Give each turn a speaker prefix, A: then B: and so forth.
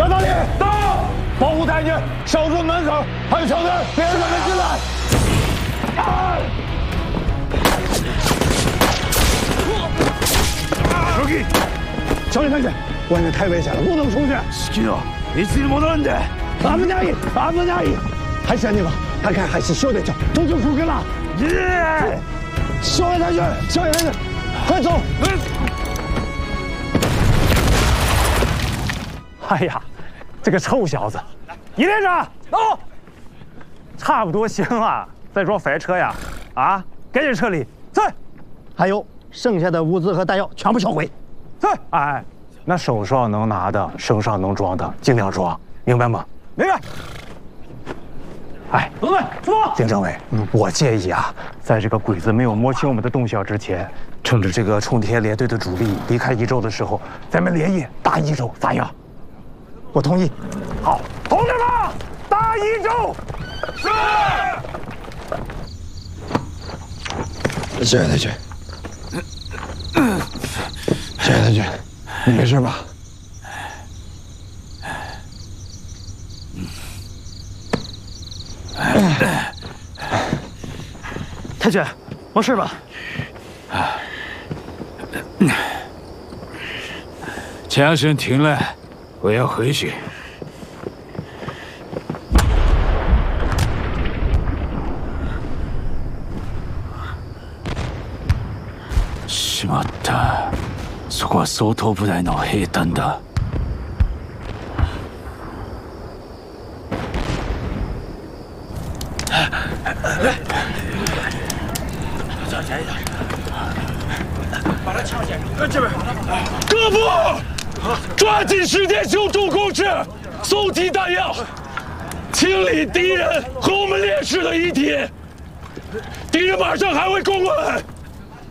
A: 张大力，到！保护太监，守住门口，还有小队，别让他们进来。书记，小李太监，外面太危险了，不能出去。
B: 好きよ、いつに戻るんだ。
A: 危ない！还是你吧，看看还是小队长，都就出去了。小野太监，快走！
C: 哎呀，这个臭小子！一连长，哦，差不多行了，再装飞车呀！啊，赶紧撤离！在。
D: 还有剩下的物资和弹药全部销毁。
C: 在。哎，那手上能拿的，身上能装的，尽量装，明白吗？
A: 明白。
C: 哎，
A: 同志们，出发！
C: 丁政委，我建议啊，在这个鬼子没有摸清我们的动向之前，趁着这个冲天联队的主力离开益州的时候，咱们连夜打益州，咋样？
D: 我同意。
C: 好，同志们，打益州！
A: 是。小野太监，你没事吧？
D: 太监，没事吧？
B: 枪声停了，我要回去。しまった。そこは総統部隊の兵団だ。
A: 各部，抓紧时间修筑工事，搜集弹药，清理敌人和我们烈士的遗体。敌人马上还会攻我们，